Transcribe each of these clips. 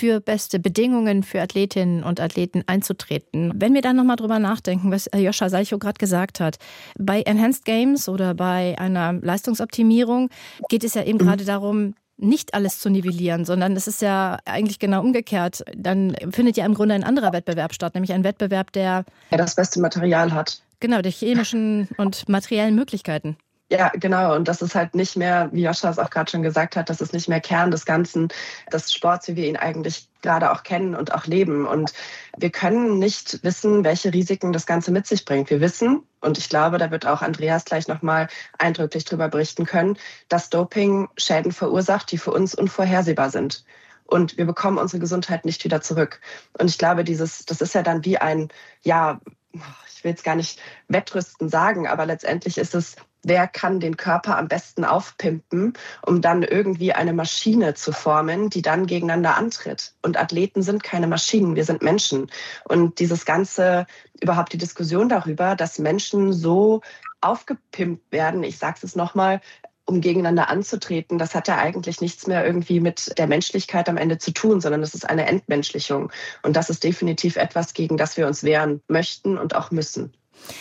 für beste Bedingungen für Athletinnen und Athleten einzutreten. Wenn wir dann nochmal drüber nachdenken, was Joscha Salchow gerade gesagt hat, bei Enhanced Games oder bei einer Leistungsoptimierung geht es ja eben gerade darum, nicht alles zu nivellieren, sondern es ist ja eigentlich genau umgekehrt. Dann findet ja im Grunde ein anderer Wettbewerb statt, nämlich ein Wettbewerb, der das beste Material hat. Genau, die chemischen und materiellen Möglichkeiten. Ja, genau. Und das ist halt nicht mehr, wie Joscha es auch gerade schon gesagt hat, das ist nicht mehr Kern des Ganzen, des Sports, wie wir ihn eigentlich gerade auch kennen und auch leben. Und wir können nicht wissen, welche Risiken das Ganze mit sich bringt. Wir wissen, und ich glaube, da wird auch Andreas gleich nochmal eindrücklich drüber berichten können, dass Doping Schäden verursacht, die für uns unvorhersehbar sind. Und wir bekommen unsere Gesundheit nicht wieder zurück. Und ich glaube, das ist ja dann wie ein, ich will jetzt gar nicht Wettrüsten sagen, aber letztendlich ist es, wer kann den Körper am besten aufpimpen, um dann irgendwie eine Maschine zu formen, die dann gegeneinander antritt. Und Athleten sind keine Maschinen, wir sind Menschen. Und dieses ganze, überhaupt die Diskussion darüber, dass Menschen so aufgepimpt werden, ich sage es nochmal, um gegeneinander anzutreten, das hat ja eigentlich nichts mehr irgendwie mit der Menschlichkeit am Ende zu tun, sondern das ist eine Entmenschlichung. Und das ist definitiv etwas, gegen das wir uns wehren möchten und auch müssen.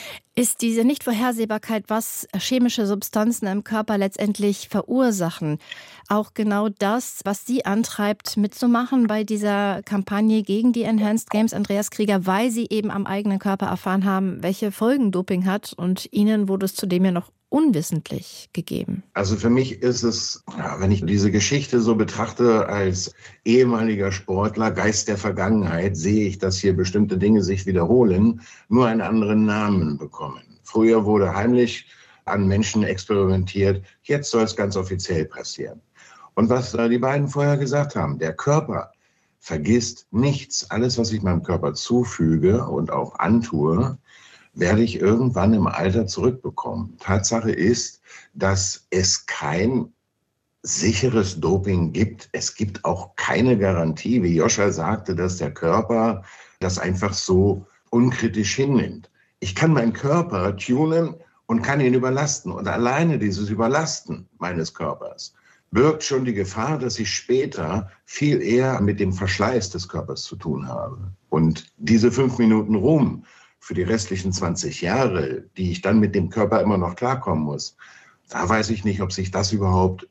Ist diese Nichtvorhersehbarkeit, was chemische Substanzen im Körper letztendlich verursachen, auch genau das, was Sie antreibt, mitzumachen bei dieser Kampagne gegen die Enhanced Games, Andreas Krieger, weil Sie eben am eigenen Körper erfahren haben, welche Folgen Doping hat, und Ihnen wurde es zudem ja noch unwissentlich gegeben? Also für mich ist es, wenn ich diese Geschichte so betrachte als ehemaliger Sportler, Geist der Vergangenheit, sehe ich, dass hier bestimmte Dinge sich wiederholen, nur einen anderen Namen bekommen. Früher wurde heimlich an Menschen experimentiert, jetzt soll es ganz offiziell passieren. Und was die beiden vorher gesagt haben, der Körper vergisst nichts. Alles, was ich meinem Körper zufüge und auch antue, werde ich irgendwann im Alter zurückbekommen. Tatsache ist, dass es kein sicheres Doping gibt. Es gibt auch keine Garantie, wie Joscha sagte, dass der Körper das einfach so unkritisch hinnimmt. Ich kann meinen Körper tunen und kann ihn überlasten. Und alleine dieses Überlasten meines Körpers birgt schon die Gefahr, dass ich später viel eher mit dem Verschleiß des Körpers zu tun habe. Und diese 5 Minuten Ruhm für die restlichen 20 Jahre, die ich dann mit dem Körper immer noch klarkommen muss, da weiß ich nicht, ob sich das überhaupt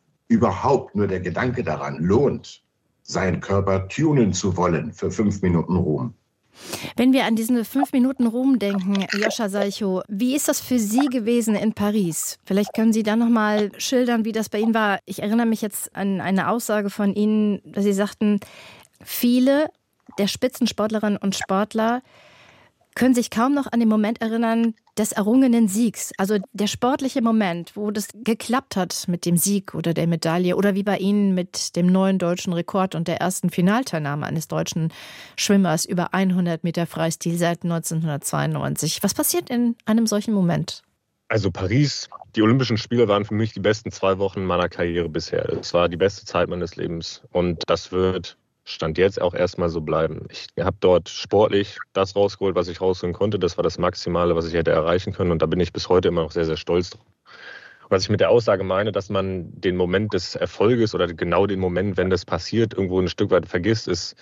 nur der Gedanke daran lohnt, seinen Körper tunen zu wollen für 5 Minuten Ruhm. Wenn wir an diesen 5 Minuten Ruhm denken, Joscha Salchow, wie ist das für Sie gewesen in Paris? Vielleicht können Sie da noch mal schildern, wie das bei Ihnen war. Ich erinnere mich jetzt an eine Aussage von Ihnen, dass Sie sagten, viele der Spitzensportlerinnen und Sportler können sich kaum noch an den Moment erinnern des errungenen Siegs. Also der sportliche Moment, wo das geklappt hat mit dem Sieg oder der Medaille, oder wie bei Ihnen mit dem neuen deutschen Rekord und der ersten Finalteilnahme eines deutschen Schwimmers über 100 Meter Freistil seit 1992. Was passiert in einem solchen Moment? Also Paris, die Olympischen Spiele waren für mich die besten 2 Wochen meiner Karriere bisher. Es war die beste Zeit meines Lebens und das wird Stand jetzt auch erstmal so bleiben. Ich habe dort sportlich das rausgeholt, was ich rausholen konnte. Das war das Maximale, was ich hätte erreichen können. Und da bin ich bis heute immer noch sehr, sehr stolz drauf. Was ich mit der Aussage meine, dass man den Moment des Erfolges oder genau den Moment, wenn das passiert, irgendwo ein Stück weit vergisst, ist,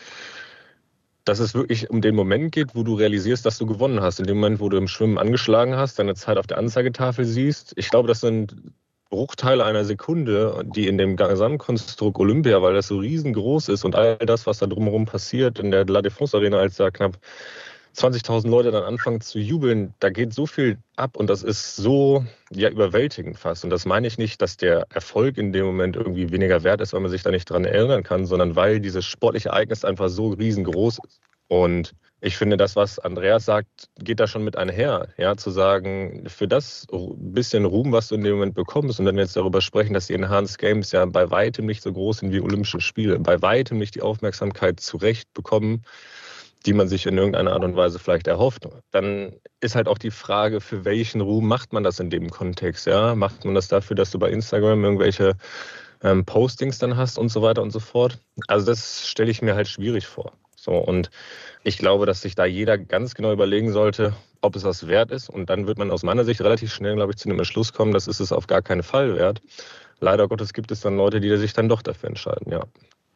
dass es wirklich um den Moment geht, wo du realisierst, dass du gewonnen hast. In dem Moment, wo du im Schwimmen angeschlagen hast, deine Zeit auf der Anzeigetafel siehst. Ich glaube, das sind Bruchteile einer Sekunde, die in dem Gesamtkonstrukt Olympia, weil das so riesengroß ist und all das, was da drumherum passiert in der La Défense Arena, als da knapp 20.000 Leute dann anfangen zu jubeln, da geht so viel ab und das ist so überwältigend fast. Und das meine ich nicht, dass der Erfolg in dem Moment irgendwie weniger wert ist, weil man sich da nicht dran erinnern kann, sondern weil dieses sportliche Ereignis einfach so riesengroß ist. Und ich finde, das, was Andreas sagt, geht da schon mit einher, ja, zu sagen, für das bisschen Ruhm, was du in dem Moment bekommst, und wenn wir jetzt darüber sprechen, dass die Enhanced Games ja bei weitem nicht so groß sind wie Olympische Spiele, bei weitem nicht die Aufmerksamkeit zurecht bekommen, die man sich in irgendeiner Art und Weise vielleicht erhofft, dann ist halt auch die Frage, für welchen Ruhm macht man das in dem Kontext, ja? Macht man das dafür, dass du bei Instagram irgendwelche Postings dann hast und so weiter und so fort? Also das stelle ich mir halt schwierig vor. So, und ich glaube, dass sich da jeder ganz genau überlegen sollte, ob es das wert ist. Und dann wird man aus meiner Sicht relativ schnell, glaube ich, zu einem Entschluss kommen, das ist es auf gar keinen Fall wert. Leider Gottes gibt es dann Leute, die sich dann doch dafür entscheiden, ja.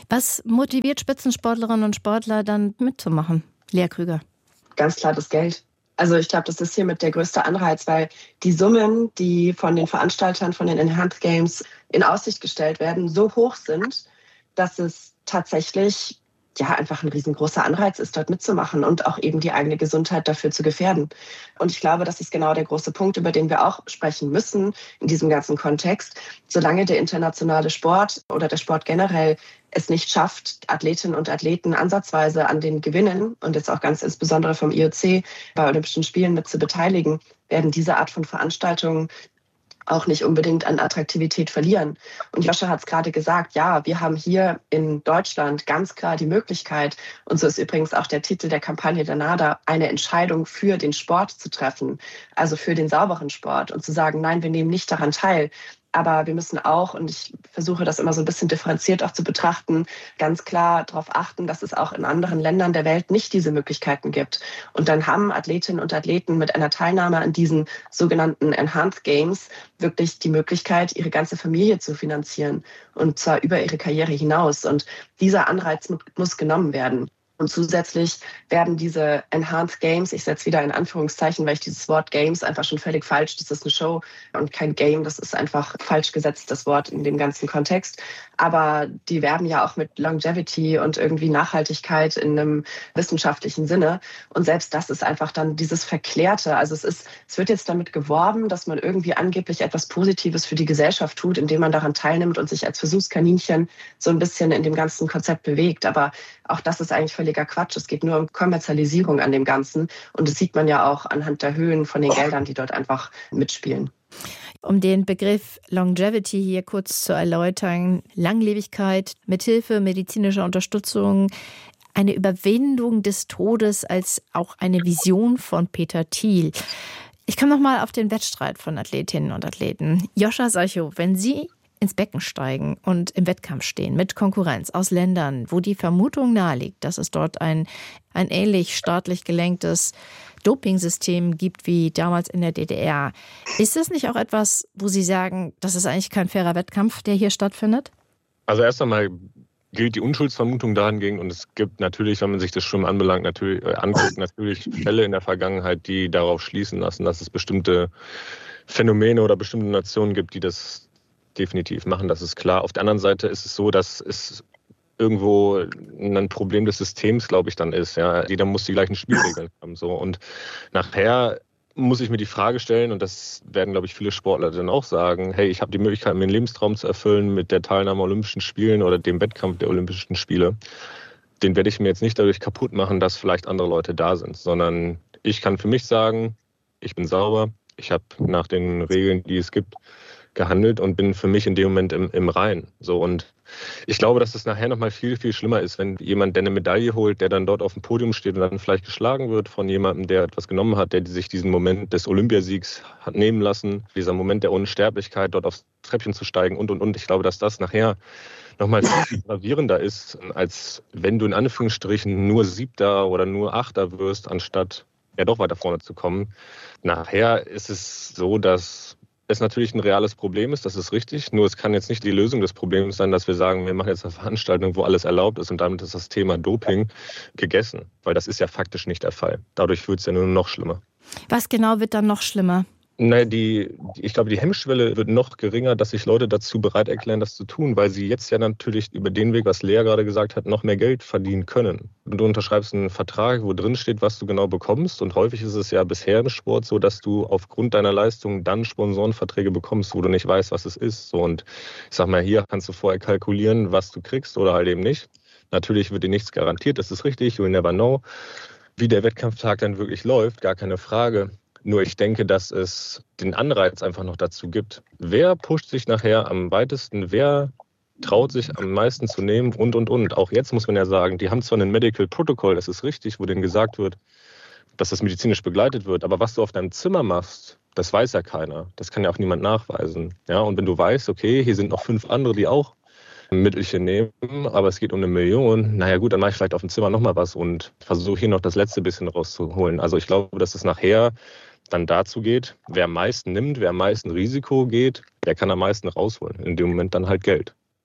Was motiviert Spitzensportlerinnen und Sportler dann mitzumachen? Lea Krüger. Ganz klar das Geld. Also ich glaube, das ist hiermit der größte Anreiz, weil die Summen, die von den Veranstaltern von den Enhanced Games in Aussicht gestellt werden, so hoch sind, dass es tatsächlich einfach ein riesengroßer Anreiz ist, dort mitzumachen und auch eben die eigene Gesundheit dafür zu gefährden. Und ich glaube, das ist genau der große Punkt, über den wir auch sprechen müssen in diesem ganzen Kontext. Solange der internationale Sport oder der Sport generell es nicht schafft, Athletinnen und Athleten ansatzweise an den Gewinnen und jetzt auch ganz insbesondere vom IOC bei Olympischen Spielen mit zu beteiligen, werden diese Art von Veranstaltungen auch nicht unbedingt an Attraktivität verlieren. Und Joscha hat es gerade gesagt, ja, wir haben hier in Deutschland ganz klar die Möglichkeit, und so ist übrigens auch der Titel der Kampagne der NADA, eine Entscheidung für den Sport zu treffen, also für den sauberen Sport und zu sagen, nein, wir nehmen nicht daran teil. Aber wir müssen auch, und ich versuche das immer so ein bisschen differenziert auch zu betrachten, ganz klar darauf achten, dass es auch in anderen Ländern der Welt nicht diese Möglichkeiten gibt. Und dann haben Athletinnen und Athleten mit einer Teilnahme an diesen sogenannten Enhanced Games wirklich die Möglichkeit, ihre ganze Familie zu finanzieren. Und zwar über ihre Karriere hinaus. Und dieser Anreiz muss genommen werden. Und zusätzlich werden diese Enhanced Games, ich setze wieder in Anführungszeichen, weil ich dieses Wort Games einfach schon völlig falsch, das ist eine Show und kein Game, das ist einfach falsch gesetzt, das Wort in dem ganzen Kontext. Aber die werben ja auch mit Longevity und irgendwie Nachhaltigkeit in einem wissenschaftlichen Sinne. Und selbst das ist einfach dann dieses Verklärte. Also es wird jetzt damit geworben, dass man irgendwie angeblich etwas Positives für die Gesellschaft tut, indem man daran teilnimmt und sich als Versuchskaninchen so ein bisschen in dem ganzen Konzept bewegt. Aber auch das ist eigentlich völliger Quatsch. Es geht nur um Kommerzialisierung an dem Ganzen. Und das sieht man ja auch anhand der Höhen von den Geldern, die dort einfach mitspielen. Um den Begriff Longevity hier kurz zu erläutern, Langlebigkeit mithilfe medizinischer Unterstützung, eine Überwindung des Todes als auch eine Vision von Peter Thiel. Ich komme nochmal auf den Wettstreit von Athletinnen und Athleten. Joscha Seichow, wenn Sie ins Becken steigen und im Wettkampf stehen mit Konkurrenz aus Ländern, wo die Vermutung naheliegt, dass es dort ein ähnlich staatlich gelenktes Dopingsystem gibt wie damals in der DDR. Ist das nicht auch etwas, wo Sie sagen, das ist eigentlich kein fairer Wettkampf, der hier stattfindet? Also erst einmal gilt die Unschuldsvermutung dahingegen und es gibt natürlich, wenn man sich das schon anbelangt, anguckt, natürlich Fälle in der Vergangenheit, die darauf schließen lassen, dass es bestimmte Phänomene oder bestimmte Nationen gibt, die das definitiv machen, das ist klar. Auf der anderen Seite ist es so, dass es irgendwo ein Problem des Systems, glaube ich, dann ist. Ja, jeder muss die gleichen Spielregeln haben. So. Und nachher muss ich mir die Frage stellen, und das werden, glaube ich, viele Sportler dann auch sagen, hey, ich habe die Möglichkeit, mir einen Lebenstraum zu erfüllen mit der Teilnahme an Olympischen Spielen oder dem Wettkampf der Olympischen Spiele. Den werde ich mir jetzt nicht dadurch kaputt machen, dass vielleicht andere Leute da sind, sondern ich kann für mich sagen, ich bin sauber, ich habe nach den Regeln, die es gibt, gehandelt und bin für mich in dem Moment im Reinen. So, und ich glaube, dass es nachher nochmal viel, viel schlimmer ist, wenn jemand, der eine Medaille holt, der dann dort auf dem Podium steht und dann vielleicht geschlagen wird von jemandem, der etwas genommen hat, der sich diesen Moment des Olympiasiegs hat nehmen lassen, dieser Moment der Unsterblichkeit, dort aufs Treppchen zu steigen und. Ich glaube, dass das nachher nochmal viel gravierender ist, als wenn du in Anführungsstrichen nur Siebter oder nur Achter wirst, anstatt ja doch weiter vorne zu kommen. Nachher ist es so, dass es natürlich ein reales Problem ist, das ist richtig. Nur es kann jetzt nicht die Lösung des Problems sein, dass wir sagen, wir machen jetzt eine Veranstaltung, wo alles erlaubt ist und damit ist das Thema Doping gegessen. Weil das ist ja faktisch nicht der Fall. Dadurch wird es ja nur noch schlimmer. Was genau wird dann noch schlimmer? Nein, ich glaube, die Hemmschwelle wird noch geringer, dass sich Leute dazu bereit erklären, das zu tun, weil sie jetzt ja natürlich über den Weg, was Lea gerade gesagt hat, noch mehr Geld verdienen können. Und du unterschreibst einen Vertrag, wo drin steht, was du genau bekommst. Und häufig ist es ja bisher im Sport so, dass du aufgrund deiner Leistung dann Sponsorenverträge bekommst, wo du nicht weißt, was es ist. So, und ich sag mal, hier kannst du vorher kalkulieren, was du kriegst oder halt eben nicht. Natürlich wird dir nichts garantiert, das ist richtig, you'll never know. Wie der Wettkampftag dann wirklich läuft, gar keine Frage. Nur ich denke, dass es den Anreiz einfach noch dazu gibt. Wer pusht sich nachher am weitesten? Wer traut sich am meisten zu nehmen? Und. Auch jetzt muss man ja sagen, die haben zwar einen Medical Protocol, das ist richtig, wo denen gesagt wird, dass das medizinisch begleitet wird. Aber was du auf deinem Zimmer machst, das weiß ja keiner. Das kann ja auch niemand nachweisen. Ja, und wenn du weißt, okay, hier sind noch 5 andere, die auch Mittelchen nehmen, aber es geht um 1 Million, naja gut, dann mache ich vielleicht auf dem Zimmer nochmal was und versuche hier noch das letzte bisschen rauszuholen. Also ich glaube, dass es nachher dann dazu geht, wer am meisten nimmt, wer am meisten Risiko geht, der kann am meisten rausholen. In dem Moment dann halt Geld.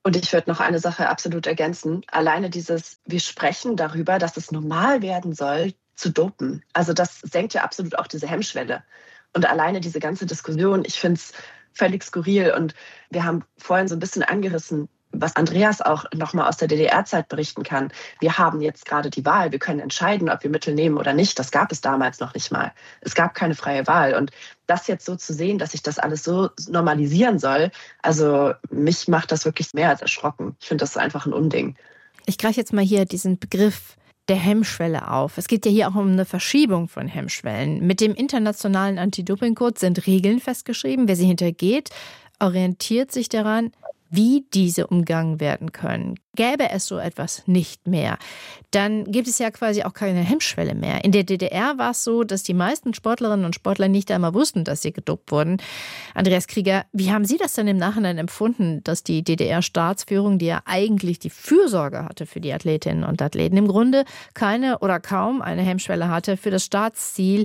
Und ich würde noch eine Sache absolut ergänzen. Alleine wir sprechen darüber, dass es normal werden soll, zu dopen. Also das senkt ja absolut auch diese Hemmschwelle. Und alleine diese ganze Diskussion, ich finde es völlig skurril. Und wir haben vorhin so ein bisschen angerissen, was Andreas auch nochmal aus der DDR-Zeit berichten kann. Wir haben jetzt gerade die Wahl. Wir können entscheiden, ob wir Mittel nehmen oder nicht. Das gab es damals noch nicht mal. Es gab keine freie Wahl. Und das jetzt so zu sehen, dass sich das alles so normalisieren soll, also mich macht das wirklich mehr als erschrocken. Ich finde das einfach ein Unding. Ich greife jetzt mal hier diesen Begriff der Hemmschwelle auf. Es geht ja hier auch um eine Verschiebung von Hemmschwellen. Mit dem internationalen Anti-Doping-Code sind Regeln festgeschrieben. Wer sie hintergeht, orientiert sich daran, wie diese umgangen werden können. Gäbe es so etwas nicht mehr, dann gibt es ja quasi auch keine Hemmschwelle mehr. In der DDR war es so, dass die meisten Sportlerinnen und Sportler nicht einmal wussten, dass sie gedopt wurden. Andreas Krieger, wie haben Sie das denn im Nachhinein empfunden, dass die DDR-Staatsführung, die ja eigentlich die Fürsorge hatte für die Athletinnen und Athleten, im Grunde keine oder kaum eine Hemmschwelle hatte für das Staatsziel,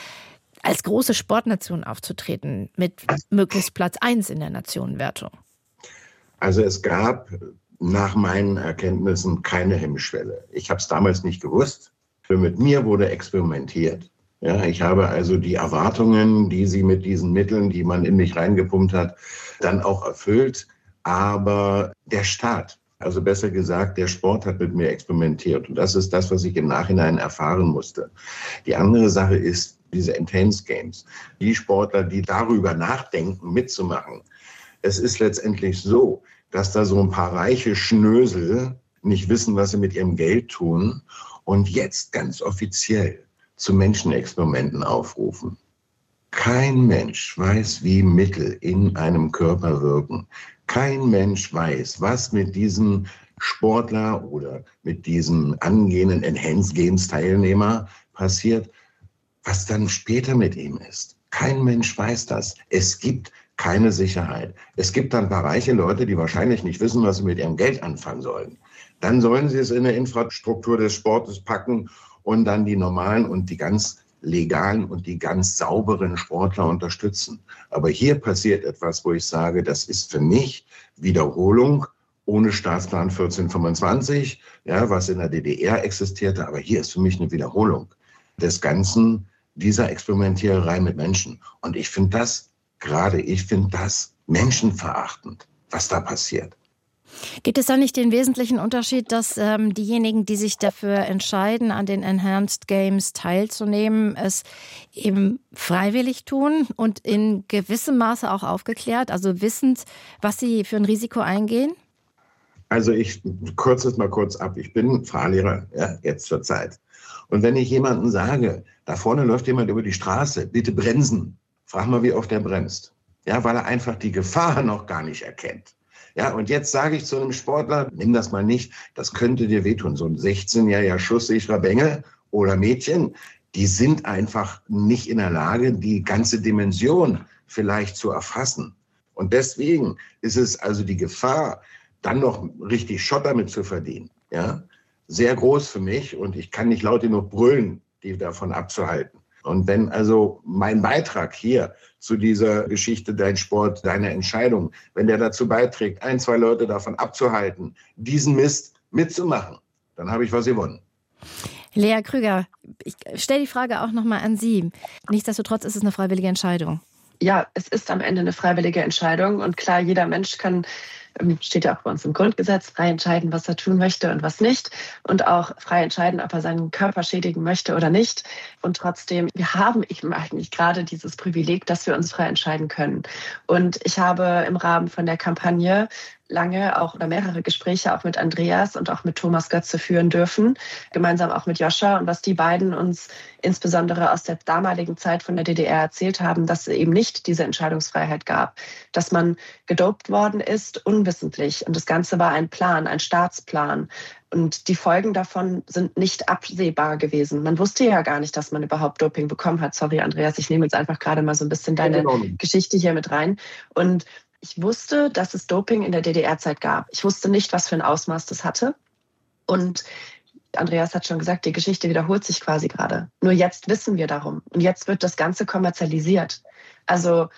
als große Sportnation aufzutreten, mit möglichst Platz 1 in der Nationenwertung? Also es gab nach meinen Erkenntnissen keine Hemmschwelle. Ich habe es damals nicht gewusst. Mit mir wurde experimentiert. Ja, ich habe also die Erwartungen, die sie mit diesen Mitteln, die man in mich reingepumpt hat, dann auch erfüllt. Aber der Staat, also besser gesagt, der Sport hat mit mir experimentiert. Und das ist das, was ich im Nachhinein erfahren musste. Die andere Sache ist diese Enhanced Games. Die Sportler, die darüber nachdenken, mitzumachen. Es ist letztendlich so, dass da so ein paar reiche Schnösel nicht wissen, was sie mit ihrem Geld tun und jetzt ganz offiziell zu Menschenexperimenten aufrufen. Kein Mensch weiß, wie Mittel in einem Körper wirken. Kein Mensch weiß, was mit diesem Sportler oder mit diesem angehenden Enhanced Games Teilnehmer passiert, was dann später mit ihm ist. Kein Mensch weiß das. Es gibt keine Sicherheit. Es gibt dann ein paar reiche Leute, die wahrscheinlich nicht wissen, was sie mit ihrem Geld anfangen sollen. Dann sollen sie es in der Infrastruktur des Sportes packen und dann die normalen und die ganz legalen und die ganz sauberen Sportler unterstützen. Aber hier passiert etwas, wo ich sage, das ist für mich Wiederholung ohne Staatsplan 1425, ja, was in der DDR existierte. Aber hier ist für mich eine Wiederholung des Ganzen, dieser Experimentiererei mit Menschen. Und ich finde das menschenverachtend, was da passiert. Gibt es da nicht den wesentlichen Unterschied, dass diejenigen, die sich dafür entscheiden, an den Enhanced Games teilzunehmen, es eben freiwillig tun und in gewissem Maße auch aufgeklärt, also wissend, was sie für ein Risiko eingehen? Also ich kürze es mal kurz ab. Ich bin Fahrlehrer, ja, jetzt zur Zeit. Und wenn ich jemandem sage, da vorne läuft jemand über die Straße, bitte bremsen. Frag mal, wie oft er bremst. Ja, weil er einfach die Gefahr noch gar nicht erkennt. Ja, und jetzt sage ich zu einem Sportler, nimm das mal nicht, das könnte dir wehtun. So ein 16-jähriger schusssicherer Bengel oder Mädchen, die sind einfach nicht in der Lage, die ganze Dimension vielleicht zu erfassen. Und deswegen ist es also die Gefahr, dann noch richtig Schott damit zu verdienen, ja, sehr groß für mich. Und ich kann nicht laut genug brüllen, die davon abzuhalten. Und wenn also mein Beitrag hier zu dieser Geschichte, dein Sport, deine Entscheidung, wenn der dazu beiträgt, 1, 2 Leute davon abzuhalten, diesen Mist mitzumachen, dann habe ich was gewonnen. Lea Krüger, ich stelle die Frage auch nochmal an Sie. Nichtsdestotrotz ist es eine freiwillige Entscheidung. Ja, es ist am Ende eine freiwillige Entscheidung. Und klar, jeder Mensch kann, steht ja auch bei uns im Grundgesetz, frei entscheiden, was er tun möchte und was nicht. Und auch frei entscheiden, ob er seinen Körper schädigen möchte oder nicht. Und trotzdem, wir haben eben eigentlich gerade dieses Privileg, dass wir uns frei entscheiden können. Und ich habe im Rahmen von der Kampagne lange auch oder mehrere Gespräche auch mit Andreas und auch mit Thomas Götze führen dürfen, gemeinsam auch mit Joscha. Und was die beiden uns insbesondere aus der damaligen Zeit von der DDR erzählt haben, dass es eben nicht diese Entscheidungsfreiheit gab, dass man gedopt worden ist, unwissentlich. Und das Ganze war ein Plan, ein Staatsplan. Und die Folgen davon sind nicht absehbar gewesen. Man wusste ja gar nicht, dass man überhaupt Doping bekommen hat. Sorry, Andreas, ich nehme jetzt einfach gerade mal so ein bisschen deine Geschichte hier mit rein. Und ich wusste, dass es Doping in der DDR-Zeit gab. Ich wusste nicht, was für ein Ausmaß das hatte. Und Andreas hat schon gesagt, die Geschichte wiederholt sich quasi gerade. Nur jetzt wissen wir darum. Und jetzt wird das Ganze kommerzialisiert. Also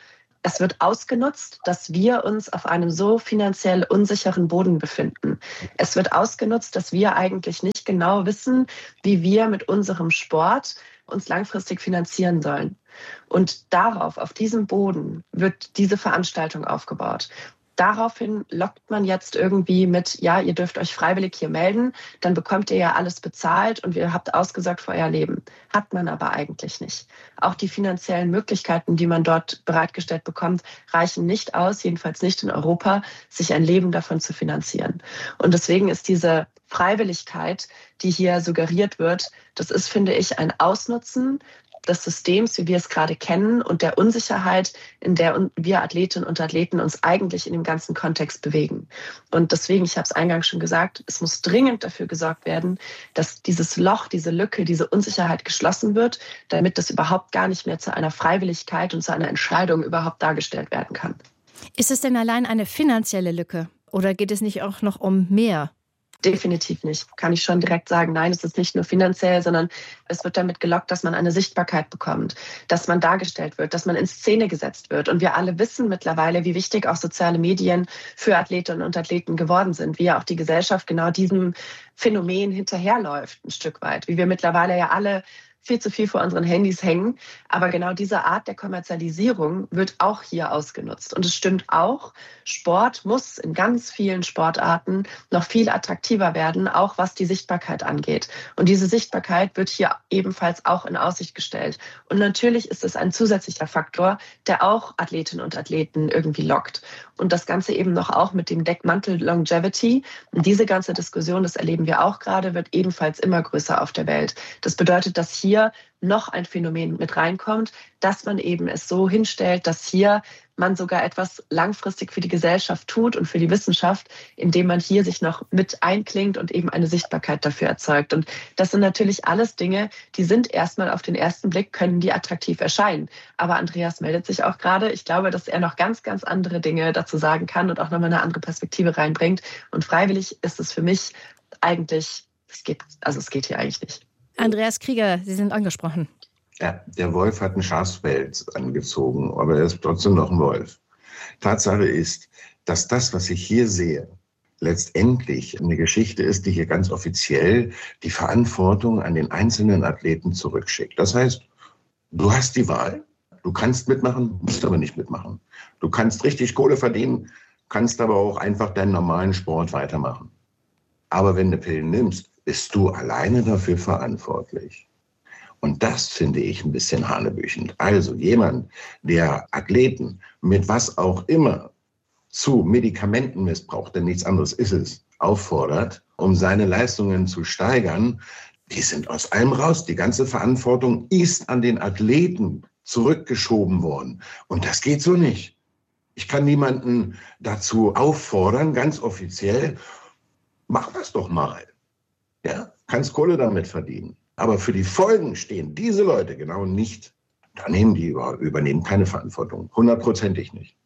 Es wird ausgenutzt, dass wir uns auf einem so finanziell unsicheren Boden befinden. Es wird ausgenutzt, dass wir eigentlich nicht genau wissen, wie wir mit unserem Sport uns langfristig finanzieren sollen. Und darauf, auf diesem Boden, wird diese Veranstaltung aufgebaut. Daraufhin lockt man jetzt irgendwie mit, ja, ihr dürft euch freiwillig hier melden, dann bekommt ihr ja alles bezahlt und ihr habt ausgesorgt für euer Leben. Hat man aber eigentlich nicht. Auch die finanziellen Möglichkeiten, die man dort bereitgestellt bekommt, reichen nicht aus, jedenfalls nicht in Europa, sich ein Leben davon zu finanzieren. Und deswegen ist diese Freiwilligkeit, die hier suggeriert wird, das ist, finde ich, ein Ausnutzen des Systems, wie wir es gerade kennen und der Unsicherheit, in der wir Athletinnen und Athleten uns eigentlich in dem ganzen Kontext bewegen. Und deswegen, ich habe es eingangs schon gesagt, es muss dringend dafür gesorgt werden, dass dieses Loch, diese Lücke, diese Unsicherheit geschlossen wird, damit das überhaupt gar nicht mehr zu einer Freiwilligkeit und zu einer Entscheidung überhaupt dargestellt werden kann. Ist es denn allein eine finanzielle Lücke oder geht es nicht auch noch um mehr? Definitiv nicht. Kann ich schon direkt sagen, nein, es ist nicht nur finanziell, sondern es wird damit gelockt, dass man eine Sichtbarkeit bekommt, dass man dargestellt wird, dass man in Szene gesetzt wird. Und wir alle wissen mittlerweile, wie wichtig auch soziale Medien für Athletinnen und Athleten geworden sind, wie ja auch die Gesellschaft genau diesem Phänomen hinterherläuft, ein Stück weit. Wie wir mittlerweile ja alle viel zu viel vor unseren Handys hängen. Aber genau diese Art der Kommerzialisierung wird auch hier ausgenutzt. Und es stimmt auch, Sport muss in ganz vielen Sportarten noch viel attraktiver werden, auch was die Sichtbarkeit angeht. Und diese Sichtbarkeit wird hier ebenfalls auch in Aussicht gestellt. Und natürlich ist es ein zusätzlicher Faktor, der auch Athletinnen und Athleten irgendwie lockt. Und das Ganze eben noch auch mit dem Deckmantel Longevity. Und diese ganze Diskussion, das erleben wir auch gerade, wird ebenfalls immer größer auf der Welt. Das bedeutet, dass hier noch ein Phänomen mit reinkommt, dass man eben es so hinstellt, dass hier man sogar etwas langfristig für die Gesellschaft tut und für die Wissenschaft, indem man hier sich noch mit einklingt und eben eine Sichtbarkeit dafür erzeugt. Und das sind natürlich alles Dinge, die sind erstmal auf den ersten Blick, können die attraktiv erscheinen. Aber Andreas meldet sich auch gerade. Ich glaube, dass er noch ganz, ganz andere Dinge dazu sagen kann und auch nochmal eine andere Perspektive reinbringt. Und freiwillig ist es für mich eigentlich, es geht hier eigentlich nicht. Andreas Krieger, Sie sind angesprochen. Ja, der Wolf hat einen Schafspelz angezogen, aber er ist trotzdem noch ein Wolf. Tatsache ist, dass das, was ich hier sehe, letztendlich eine Geschichte ist, die hier ganz offiziell die Verantwortung an den einzelnen Athleten zurückschickt. Das heißt, du hast die Wahl, du kannst mitmachen, musst aber nicht mitmachen. Du kannst richtig Kohle verdienen, kannst aber auch einfach deinen normalen Sport weitermachen. Aber wenn du Pillen nimmst, bist du alleine dafür verantwortlich. Und das finde ich ein bisschen hanebüchend. Also jemand, der Athleten mit was auch immer zu Medikamentenmissbrauch, denn nichts anderes ist es, auffordert, um seine Leistungen zu steigern, die sind aus allem raus. Die ganze Verantwortung ist an den Athleten zurückgeschoben worden. Und das geht so nicht. Ich kann niemanden dazu auffordern, ganz offiziell, mach das doch mal. Ja, kannst Kohle damit verdienen. Aber für die Folgen stehen diese Leute genau nicht. Da übernehmen keine Verantwortung. 100%ig nicht.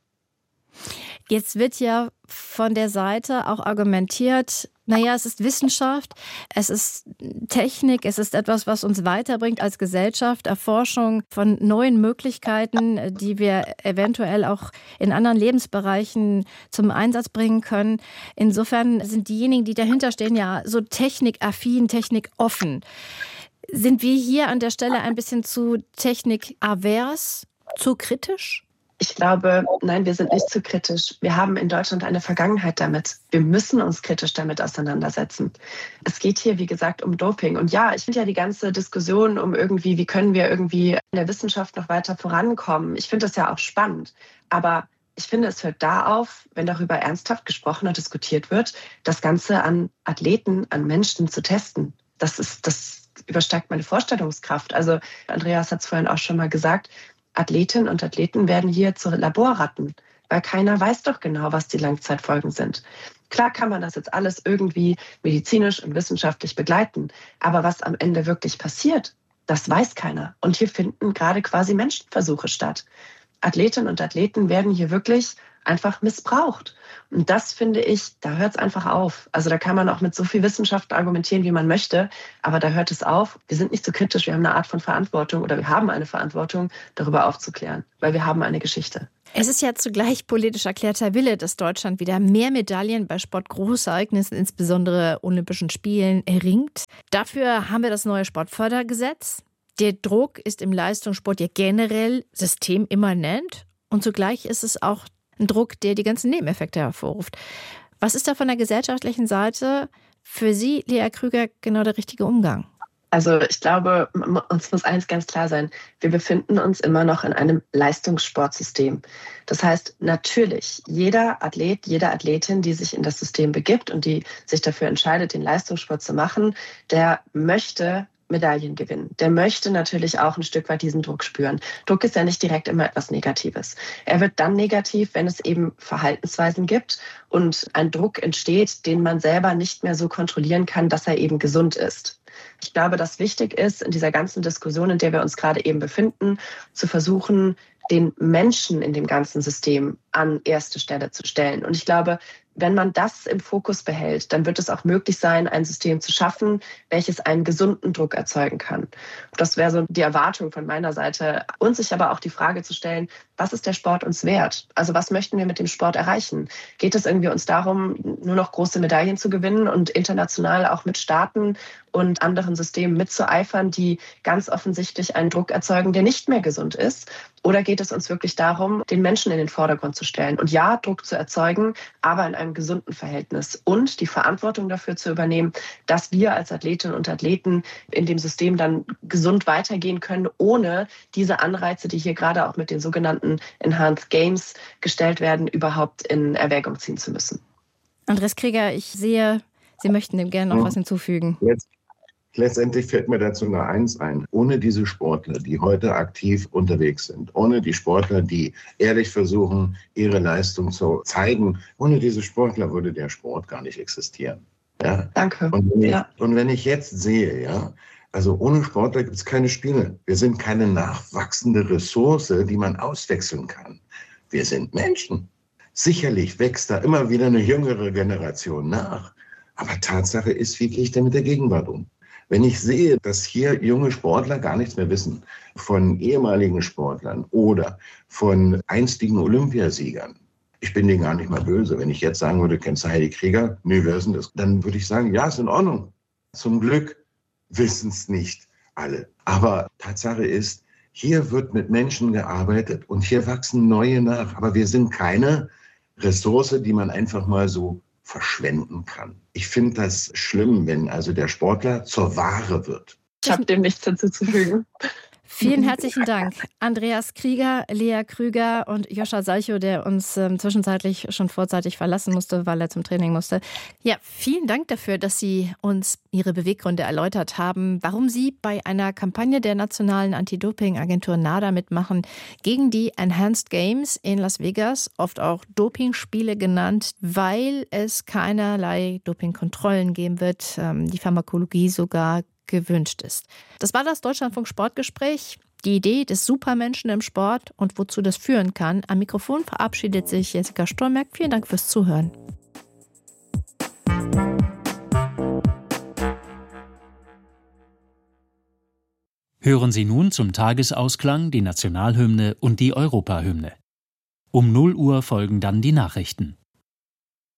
Jetzt wird ja von der Seite auch argumentiert, naja, es ist Wissenschaft, es ist Technik, es ist etwas, was uns weiterbringt als Gesellschaft, Erforschung von neuen Möglichkeiten, die wir eventuell auch in anderen Lebensbereichen zum Einsatz bringen können. Insofern sind diejenigen, die dahinter stehen, ja so technikaffin, technikoffen. Sind wir hier an der Stelle ein bisschen zu technikavers, zu kritisch? Ich glaube, nein, wir sind nicht zu kritisch. Wir haben in Deutschland eine Vergangenheit damit. Wir müssen uns kritisch damit auseinandersetzen. Es geht hier, wie gesagt, um Doping. Und ja, ich finde ja die ganze Diskussion um irgendwie, wie können wir irgendwie in der Wissenschaft noch weiter vorankommen. Ich finde das ja auch spannend. Aber ich finde, es hört da auf, wenn darüber ernsthaft gesprochen und diskutiert wird, das Ganze an Athleten, an Menschen zu testen. Das übersteigt meine Vorstellungskraft. Also Andreas hat es vorhin auch schon mal gesagt, Athletinnen und Athleten werden hier zu Laborratten, weil keiner weiß doch genau, was die Langzeitfolgen sind. Klar kann man das jetzt alles irgendwie medizinisch und wissenschaftlich begleiten, aber was am Ende wirklich passiert, das weiß keiner. Und hier finden gerade quasi Menschenversuche statt. Athletinnen und Athleten werden hier wirklich einfach missbraucht. Und das finde ich, da hört es einfach auf. Also da kann man auch mit so viel Wissenschaft argumentieren, wie man möchte, aber da hört es auf. Wir sind nicht so kritisch, wir haben eine Art von Verantwortung oder wir haben eine Verantwortung, darüber aufzuklären, weil wir haben eine Geschichte. Es ist ja zugleich politisch erklärter Wille, dass Deutschland wieder mehr Medaillen bei Sportgroßereignissen, insbesondere Olympischen Spielen, erringt. Dafür haben wir das neue Sportfördergesetz. Der Druck ist im Leistungssport ja generell systemimmanent und zugleich ist es auch ein Druck, der die ganzen Nebeneffekte hervorruft. Was ist da von der gesellschaftlichen Seite für Sie, Lea Krüger, genau der richtige Umgang? Also ich glaube, uns muss eins ganz klar sein. Wir befinden uns immer noch in einem Leistungssportsystem. Das heißt, natürlich, jeder Athlet, jede Athletin, die sich in das System begibt und die sich dafür entscheidet, den Leistungssport zu machen, der möchte Medaillen gewinnen. Der möchte natürlich auch ein Stück weit diesen Druck spüren. Druck ist ja nicht direkt immer etwas Negatives. Er wird dann negativ, wenn es eben Verhaltensweisen gibt und ein Druck entsteht, den man selber nicht mehr so kontrollieren kann, dass er eben gesund ist. Ich glaube, dass wichtig ist, in dieser ganzen Diskussion, in der wir uns gerade eben befinden, zu versuchen, den Menschen in dem ganzen System an erste Stelle zu stellen. Und ich glaube, wenn man das im Fokus behält, dann wird es auch möglich sein, ein System zu schaffen, welches einen gesunden Druck erzeugen kann. Das wäre so die Erwartung von meiner Seite. Und sich aber auch die Frage zu stellen, was ist der Sport uns wert? Also was möchten wir mit dem Sport erreichen? Geht es irgendwie uns darum, nur noch große Medaillen zu gewinnen und international auch mit Staaten und anderen Systemen mitzueifern, die ganz offensichtlich einen Druck erzeugen, der nicht mehr gesund ist? Oder geht es uns wirklich darum, den Menschen in den Vordergrund zu stellen und ja, Druck zu erzeugen, aber in einem gesunden Verhältnis und die Verantwortung dafür zu übernehmen, dass wir als Athletinnen und Athleten in dem System dann gesund weitergehen können, ohne diese Anreize, die hier gerade auch mit den sogenannten Enhanced Games gestellt werden, überhaupt in Erwägung ziehen zu müssen. Andreas Krieger, ich sehe, Sie möchten dem gerne noch was hinzufügen. Letztendlich fällt mir dazu nur eins ein. Ohne diese Sportler, die heute aktiv unterwegs sind, ohne die Sportler, die ehrlich versuchen, ihre Leistung zu zeigen, ohne diese Sportler würde der Sport gar nicht existieren. Ja? Danke. Und wenn ich jetzt sehe, ja, also ohne Sportler gibt es keine Spiele. Wir sind keine nachwachsende Ressource, die man auswechseln kann. Wir sind Menschen. Sicherlich wächst da immer wieder eine jüngere Generation nach. Aber Tatsache ist, wie gehe ich denn mit der Gegenwart um? Wenn ich sehe, dass hier junge Sportler gar nichts mehr wissen von ehemaligen Sportlern oder von einstigen Olympiasiegern, ich bin denen gar nicht mal böse. Wenn ich jetzt sagen würde, kennst du Heidi Krieger? Nee, wer ist denn das? Dann würde ich sagen, ja, ist in Ordnung. Zum Glück wissen es nicht alle. Aber Tatsache ist, hier wird mit Menschen gearbeitet und hier wachsen neue nach. Aber wir sind keine Ressource, die man einfach mal so verschwenden kann. Ich finde das schlimm, wenn also der Sportler zur Ware wird. Ich habe dem nichts hinzuzufügen. Vielen herzlichen Dank. Andreas Krieger, Lea Krüger und Joscha Salchow, der uns zwischenzeitlich schon vorzeitig verlassen musste, weil er zum Training musste. Ja, vielen Dank dafür, dass Sie uns Ihre Beweggründe erläutert haben, warum Sie bei einer Kampagne der nationalen Anti-Doping-Agentur NADA mitmachen gegen die Enhanced Games in Las Vegas, oft auch Dopingspiele genannt, weil es keinerlei Dopingkontrollen geben wird, die Pharmakologie sogar gewünscht ist. Das war das Deutschlandfunk-Sportgespräch. Die Idee des Supermenschen im Sport und wozu das führen kann. Am Mikrofon verabschiedet sich Jessica Stolmerk. Vielen Dank fürs Zuhören. Hören Sie nun zum Tagesausklang die Nationalhymne und die Europahymne. Um 0 Uhr folgen dann die Nachrichten.